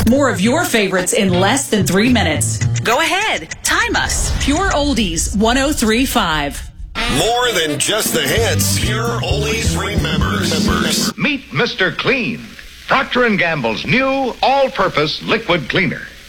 More of your favorites in less than 3 minutes. Go ahead. Time us. Pure Oldies 103.5. More than just the hits. Pure Oldies remembers. Meet Mr. Clean, Procter & Gamble's new all-purpose liquid cleaner.